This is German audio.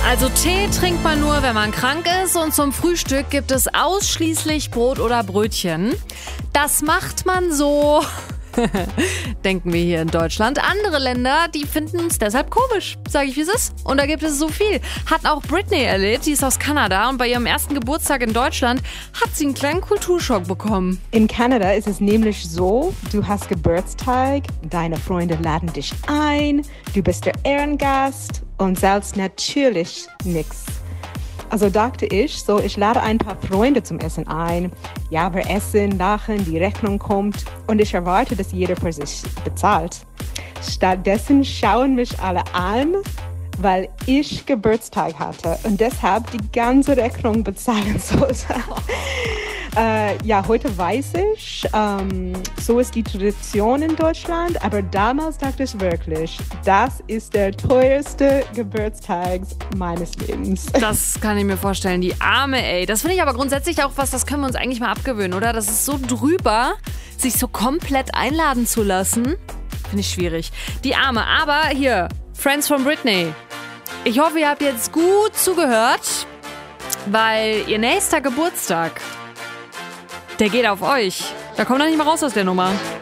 Also Tee trinkt man nur, wenn man krank ist, und zum Frühstück gibt es ausschließlich Brot oder Brötchen. Das macht man so, denken wir hier in Deutschland. Andere Länder, die finden es deshalb komisch, sage ich wie es ist. Und da gibt es so viel. Hat auch Britney erlebt, die ist aus Kanada, und bei ihrem ersten Geburtstag in Deutschland hat sie einen kleinen Kulturschock bekommen. In Kanada ist es nämlich so, du hast Geburtstag, deine Freunde laden dich ein, du bist der Ehrengast und zahlst natürlich nichts. Also dachte ich, ich lade ein paar Freunde zum Essen ein. Ja, wir essen, lachen, die Rechnung kommt und ich erwarte, dass jeder für sich bezahlt. Stattdessen schauen mich alle an, weil ich Geburtstag hatte und deshalb die ganze Rechnung bezahlen sollte. Heute weiß ich, so ist die Tradition in Deutschland, aber damals dachte ich wirklich, das ist der teuerste Geburtstag meines Lebens. Das kann ich mir vorstellen, die Arme, ey. Das finde ich aber grundsätzlich auch was, das können wir uns eigentlich mal abgewöhnen, oder? Das ist so drüber, sich so komplett einladen zu lassen. Finde ich schwierig. Die Arme, aber hier, Friends von Britney. Ich hoffe, ihr habt jetzt gut zugehört, weil ihr nächster Geburtstag, der geht auf euch. Da kommt er nicht mehr raus aus der Nummer.